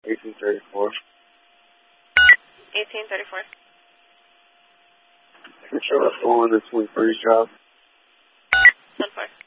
1834. 1834. Control full in the 23 job. 10-4.